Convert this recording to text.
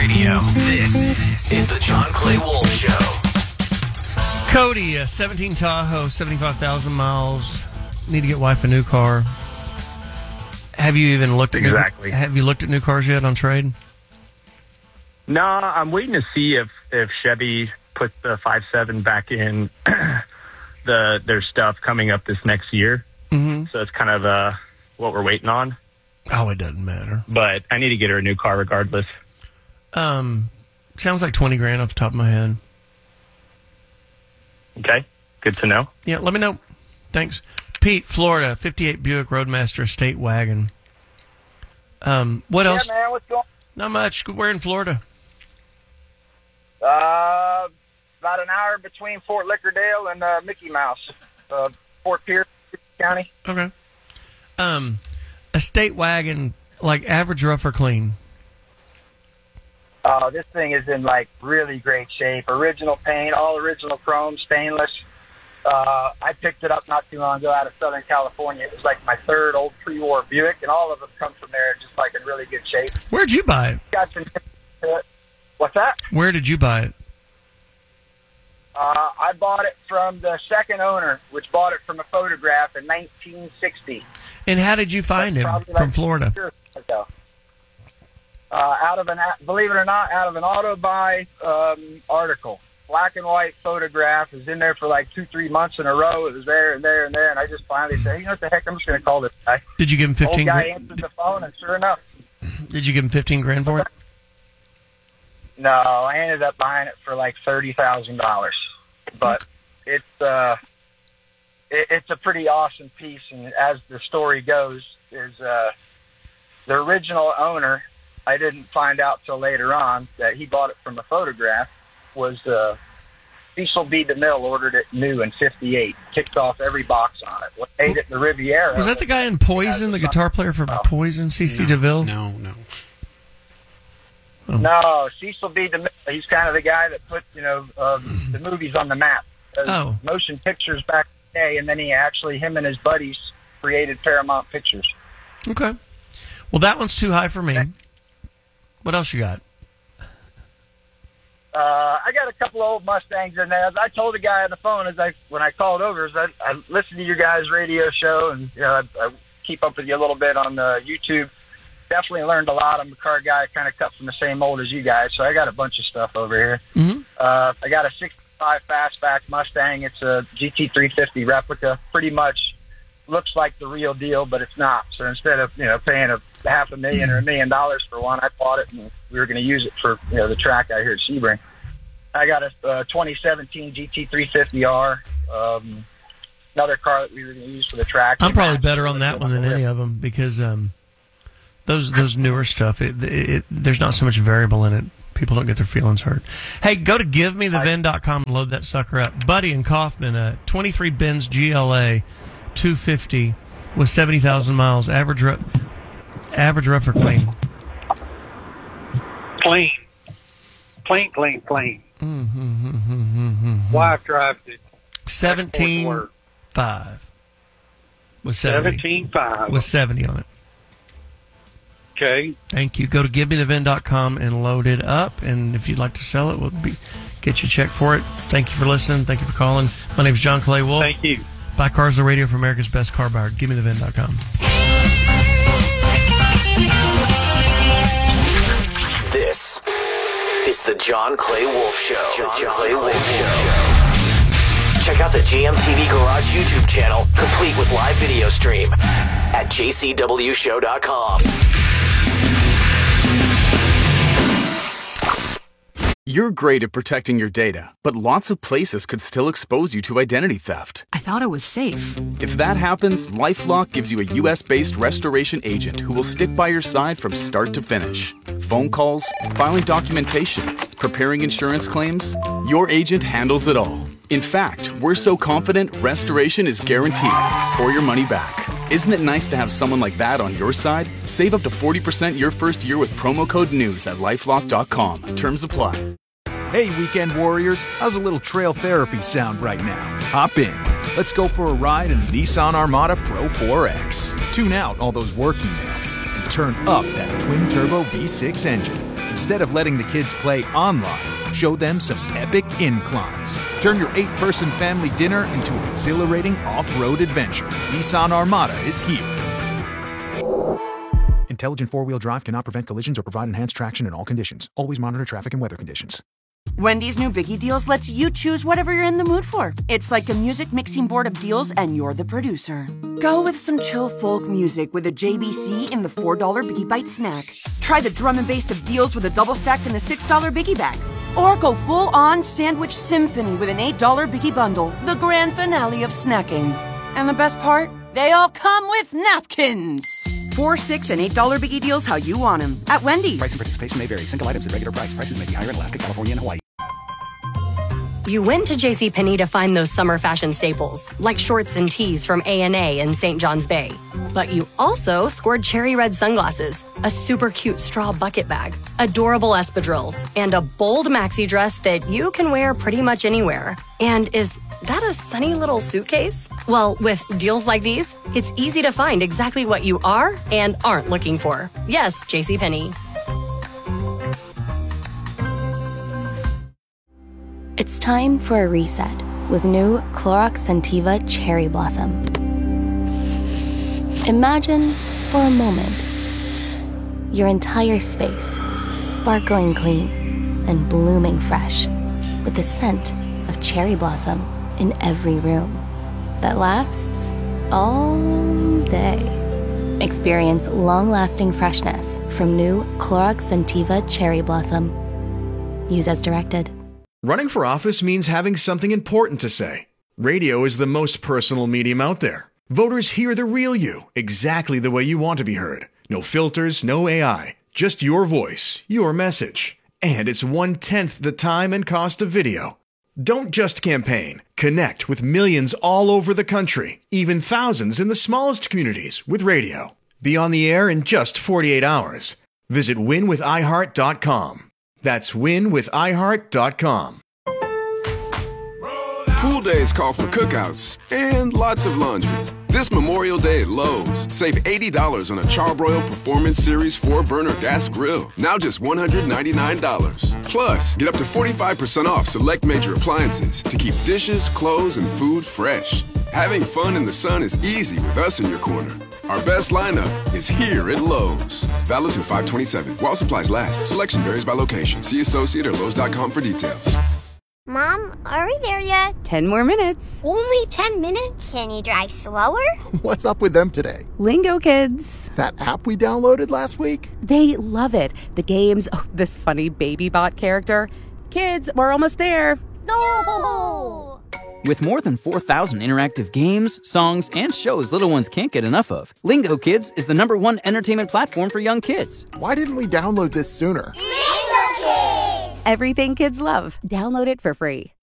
Radio. This is the John Clay Wolf Show. Cody, 17 Tahoe, 75,000 miles. Need to get wife a new car. Have you even looked at Have you looked at new cars yet on trade? No, I'm waiting to see if Chevy puts the 5.7 back in their stuff coming up this next year. Mm-hmm. So it's kind of what we're waiting on. Oh, it doesn't matter. But I need to get her a new car regardless. Sounds like $20,000 off the top of my head. Okay, good to know. Yeah, let me know. Thanks. Pete, Florida, 58 Buick Roadmaster Estate Wagon. What else? Yeah, man, what's going on? Not much. We're in Florida. About an hour between Fort Lickerdale and Mickey Mouse, Fort Pierce County. Okay. Estate wagon, like average, rough, or clean? This thing is in like really great shape. Original paint, all original chrome, stainless. I picked it up not too long ago out of Southern California. It was like my third old pre-war Buick, and all of them come from there just like in really good shape. Where'd you buy it? What's that? Where did you buy it? I bought it from the second owner, which bought it from a photograph in 1960. And how did you find him from Florida? Believe it or not, out of an auto buy article. Black and white photograph. It was in there for like 2-3 months in a row. It was there and there and there, and I just finally said, you know what the heck, I'm just going to call this guy. Did you give him $15,000? Old guy answered the phone, and sure enough. Did you give him $15,000 for it? No, I ended up buying it for like $30,000. But it's a pretty awesome piece, and as the story goes, is the original owner, I didn't find out till later on that he bought it from a photograph, was Cecil B. DeMille ordered it new in 58, ticked off every box on it. What made it the Riviera. Was that the guy in Poison, the guitar player for Poison, C.C. DeVille? No. Oh. No, Cecil B. DeMille. He's kind of the guy that put, the movies on the map. Motion pictures back in the day, and then him and his buddies created Paramount Pictures. Okay. Well, that one's too high for me. What else you got? I got a couple of old Mustangs in there. As I told the guy on the phone when I called over, I listened to your guys' radio show, and I keep up with you a little bit on YouTube. Definitely learned a lot. I'm a car guy, kind of cut from the same mold as you guys, so I got a bunch of stuff over here. Mm-hmm. I got a 65 Fastback Mustang. It's a GT350 replica. Pretty much looks like the real deal, but it's not. So instead of paying $500,000 or $1 million for one, I bought it, and we were going to use it for the track out here at Sebring. I got a 2017 GT350R. Another car that we were going to use for the track. I'm probably better on that one than any of them because those newer stuff, there's not so much variable in it. People don't get their feelings hurt. Hey, go to GiveMeTheVin.com and load that sucker up. Buddy in Kaufman, a 23 Benz GLA 250 with 70,000 miles. Average rough or clean? Clean. Wife drives it. 17.5 with 70. 17.5 with 70 on it. Okay. Thank you. Go to GiveMeTheVin.com and load it up. And if you'd like to sell it, we'll get you a check for it. Thank you for listening. Thank you for calling. My name is John Clay Wolf. Thank you. Buy Cars the Radio for America's Best Car Buyer. GiveMeTheVin.com. This is the John Clay Wolf Show. John Clay Wolf Show. Check out the GMTV Garage YouTube channel, complete with live video stream at jcwshow.com. You're great at protecting your data, but lots of places could still expose you to identity theft. I thought it was safe. If that happens, LifeLock gives you a U.S.-based restoration agent who will stick by your side from start to finish. Phone calls, filing documentation, preparing insurance claims, your agent handles it all. In fact, we're so confident restoration is guaranteed or your money back. Isn't it nice to have someone like that on your side? Save up to 40% your first year with promo code NEWS at LifeLock.com. Terms apply. Hey, weekend warriors, how's a little trail therapy sound right now? Hop in. Let's go for a ride in the Nissan Armada Pro 4X. Tune out all those work emails and turn up that twin-turbo V6 engine. Instead of letting the kids play online, show them some epic inclines. Turn your 8-person family dinner into an exhilarating off-road adventure. Nissan Armada is here. Intelligent four-wheel drive cannot prevent collisions or provide enhanced traction in all conditions. Always monitor traffic and weather conditions. Wendy's new Biggie Deals lets you choose whatever you're in the mood for. It's like a music mixing board of deals, and you're the producer. Go with some chill folk music with a JBC in the $4 Biggie Bite snack. Try the drum and bass of deals with a double stack in the $6 Biggie Bag. Or go full-on sandwich symphony with an $8 Biggie Bundle, the grand finale of snacking. And the best part? They all come with napkins. $4, $6, and $8 Biggie Deals how you want them at Wendy's. Price and participation may vary. Single items at regular price. Prices may be higher in Alaska, California, and Hawaii. You went to JCPenney to find those summer fashion staples, like shorts and tees from A&A in St. John's Bay. But you also scored cherry red sunglasses, a super cute straw bucket bag, adorable espadrilles, and a bold maxi dress that you can wear pretty much anywhere. And is that a sunny little suitcase? Well, with deals like these, it's easy to find exactly what you are and aren't looking for. Yes, JCPenney. It's time for a reset with new Clorox Scentiva Cherry Blossom. Imagine, for a moment, your entire space sparkling clean and blooming fresh with the scent of cherry blossom in every room that lasts all day. Experience long-lasting freshness from new Clorox Scentiva Cherry Blossom. Use as directed. Running for office means having something important to say. Radio is the most personal medium out there. Voters hear the real you, exactly the way you want to be heard. No filters, no AI, just your voice, your message. And it's 1/10 the time and cost of video. Don't just campaign. Connect with millions all over the country, even thousands in the smallest communities with radio. Be on the air in just 48 hours. Visit winwithiheart.com. That's winwithiheart.com. Pool days call for cookouts and lots of laundry. This Memorial Day at Lowe's, save $80 on a Charbroil Performance Series 4-burner gas grill. Now just $199. Plus, get up to 45% off select major appliances to keep dishes, clothes, and food fresh. Having fun in the sun is easy with us in your corner. Our best lineup is here at Lowe's. Valid through 5/27. While supplies last. Selection varies by location. See associate or Lowe's.com for details. Mom, are we there yet? 10 more minutes. Only 10 minutes? Can you drive slower? What's up with them today? Lingo Kids. That app we downloaded last week? They love it. The games, this funny baby bot character. Kids, we're almost there. No! With more than 4,000 interactive games, songs, and shows little ones can't get enough of, Lingo Kids is the #1 entertainment platform for young kids. Why didn't we download this sooner? Lingo Kids! Everything kids love. Download it for free.